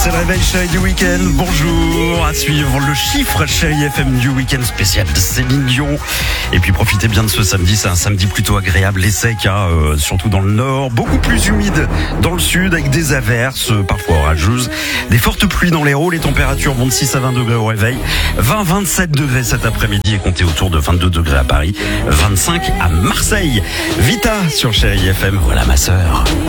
C'est le réveil Chérie du week-end, bonjour, à suivre le chiffre Chérie FM du week-end spécial de Céline Dion. Et puis profitez bien de ce samedi, c'est un samedi plutôt agréable et sec, surtout dans le nord, beaucoup plus humide dans le sud avec des averses, parfois orageuses, des fortes pluies dans l'Hérault, les températures vont de 6 à 20 degrés au réveil, 20-27 degrés cet après-midi et comptez autour de 22 degrés à Paris, 25 à Marseille. Vita sur Chérie FM, voilà ma sœur.